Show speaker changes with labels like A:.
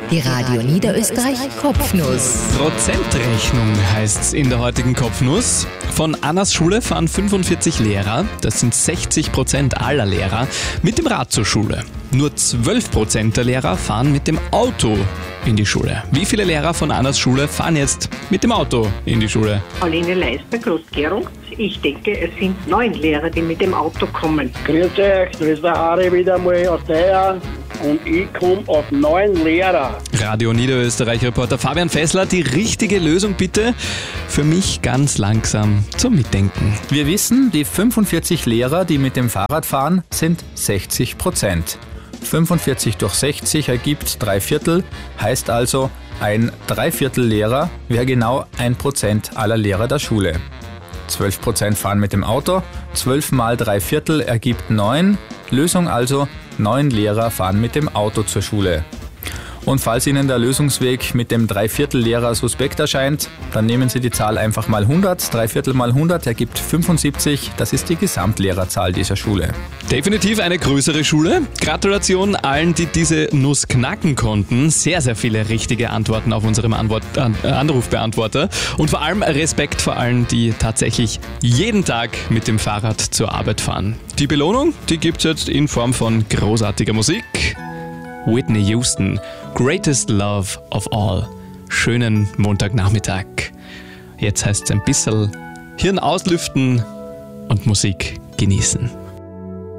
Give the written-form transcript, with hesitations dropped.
A: Die Radio Niederösterreich Kopfnuss.
B: Prozentrechnung heißt's in der heutigen Kopfnuss. Von Annas Schule fahren 45 Lehrer, das sind 60% aller Lehrer, mit dem Rad zur Schule. Nur 12% der Lehrer fahren mit dem Auto in die Schule. Wie viele Lehrer von Annas Schule fahren jetzt mit dem Auto in die Schule?
C: Aline Leister, Groß-Gerungs. Ich denke, es sind 9 Lehrer, die mit dem Auto kommen.
D: Grüß euch, das ist der Harry wieder mal aus Steyr und ich komme auf 9 Lehrer.
B: Radio Niederösterreich-Reporter Fabian Fessler, die richtige Lösung bitte für mich ganz langsam zum Mitdenken.
E: Wir wissen, die 45 Lehrer, die mit dem Fahrrad fahren, sind 60%. 45 durch 60 ergibt 3/4, heißt also, ein 3/4 Lehrer wäre genau 1% aller Lehrer der Schule. 12% fahren mit dem Auto, 12 mal 3/4 ergibt 9. Lösung also, 9 Lehrer fahren mit dem Auto zur Schule. Und falls Ihnen der Lösungsweg mit dem 3/4 Lehrer suspekt erscheint, dann nehmen Sie die Zahl einfach mal 100. 3/4 mal 100 ergibt 75. Das ist die Gesamtlehrerzahl dieser Schule.
B: Definitiv eine größere Schule. Gratulation allen, die diese Nuss knacken konnten. Sehr, sehr viele richtige Antworten auf unserem Anrufbeantworter. Und vor allem Respekt vor allen, die tatsächlich jeden Tag mit dem Fahrrad zur Arbeit fahren. Die Belohnung, die gibt's jetzt in Form von großartiger Musik. Whitney Houston, Greatest Love of All. Schönen Montagnachmittag. Jetzt heißt es ein bisschen Hirn auslüften und Musik genießen.